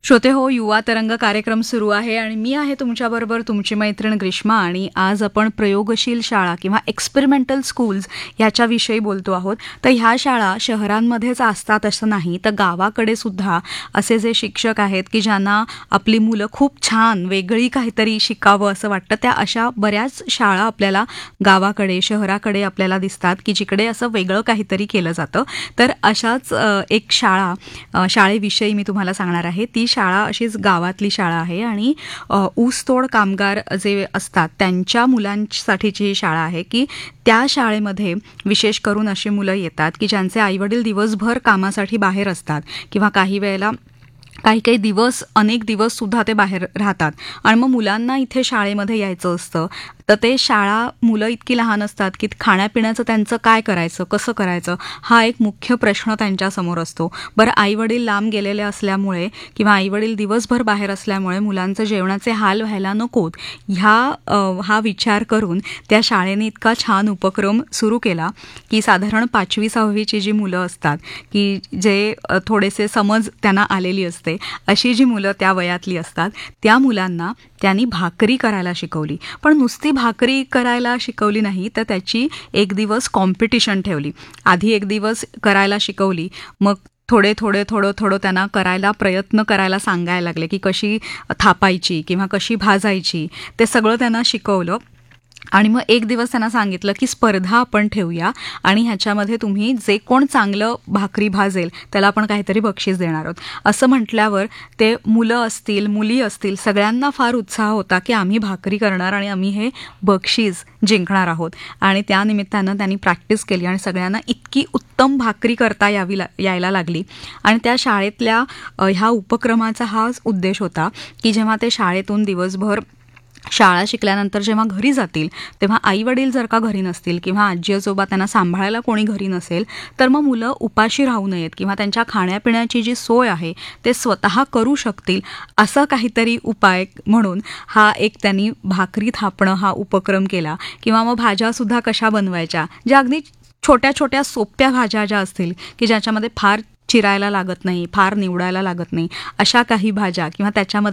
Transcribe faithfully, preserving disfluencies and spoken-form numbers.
श्रोते हो, युवा तरंग कार्यक्रम सुरू आहे आणि मी आहे तुमच्याबरोबर तुमची मैत्रीण ग्रीष्मा. आणि आज आपण प्रयोगशील शाळा किंवा एक्सपेरिमेंटल स्कूल्स याच्याविषयी बोलतो आहोत. तर ह्या शाळा शहरांमध्येच असतात असं नाही, तर गावाकडे सुद्धा असे जे शिक्षक आहेत की ज्यांना आपली मुलं खूप छान वेगळी काहीतरी शिकावं असं वाटतं, त्या अशा बऱ्याच शाळा आपल्याला गावाकडे शहराकडे आपल्याला दिसतात की जिकडे असं वेगळं काहीतरी केलं जातं. तर अशाच अ, एक शाळा अ, शाळेविषयी मी तुम्हाला सांगणार आहे. ती शाळा अशीच गावातली शाळा आहे आणि अ, ऊसतोड कामगार जे असतात त्यांच्या मुलांसाठीची ही शाळा आहे की त्या शाळेमध्ये विशेष करून अशी मुलं येतात की ज्यांचे आईवडील दिवसभर कामासाठी बाहेर असतात किंवा काही वेळेला काही काही दिवस अनेक दिवस सुद्धा ते बाहेर राहतात आणि मग मुलांना इथे शाळेमध्ये यायचं असतं. तर ते शाळा मुलं इतकी लहान असतात की खाण्यापिण्याचं त्यांचं काय करायचं, कसं करायचं, हा एक मुख्य प्रश्न त्यांच्यासमोर असतो. बरं, आईवडील लांब गेलेले असल्यामुळे किंवा आईवडील दिवसभर बाहेर असल्यामुळे मुलांचं जेवणाचे हाल व्हायला नकोत, ह्या अ, हा विचार करून त्या शाळेने इतका छान उपक्रम सुरू केला की साधारण पाचवी सहावीची जी मुलं असतात की जे अ, थोडेसे समज त्यांना आलेली असते, अशी जी मुलं त्या वयातली असतात, त्या मुलांना त्यांनी भाकरी करायला शिकवली. पण नुसती भाकरी करायला शिकवली नाही, तर त्याची एक दिवस कॉम्पिटिशन ठेवली. आधी एक दिवस करायला शिकवली, मग थोडे थोडे थोडं थोडं त्यांना करायला प्रयत्न करायला सांगायला लागले की कशी थापायची किंवा कशी भाजायची, ते सगळं त्यांना शिकवलं. आणि मग एक दिवस त्यांना सांगितलं की स्पर्धा आपण ठेवूया आणि ह्याच्यामध्ये तुम्ही जे कोण चांगलं भाकरी भाजेल त्याला आपण काहीतरी बक्षीस देणार आहोत. असं म्हटल्यावर ते मुलं असतील मुली असतील सगळ्यांना फार उत्साह होता की आम्ही भाकरी करणार आणि आम्ही हे बक्षीस जिंकणार आहोत. आणि त्या निमित्तानं त्यांनी प्रॅक्टिस केली आणि सगळ्यांना इतकी उत्तम भाकरी करता यावी ला यायला लागली. आणि त्या शाळेतल्या अ, ह्या उपक्रमाचा हाच उद्देश होता की जेव्हा ते शाळेतून दिवसभर शाळा शिकल्यानंतर जेव्हा घरी जातील तेव्हा आई वडील जर का घरी नसतील किंवा आजी आजोबा त्यांना सांभाळायला कोणी घरी नसेल, तर मग मुलं उपाशी राहू नयेत किंवा त्यांच्या खाण्यापिण्याची जी सोय आहे ते स्वतः करू शकतील, असं काहीतरी उपाय म्हणून हा एक त्यांनी भाकरी थापणं हा उपक्रम केला. किंवा मग भाज्यासुद्धा कशा बनवायच्या, ज्या अगदी छोट्या छोट्या सोप्या भाज्या ज्या असतील की ज्याच्यामध्ये फार चिरायला लागत नाही, फार निवडायला लागत नाही, अशा काही भाज्या किंवा त्याच्यामध्ये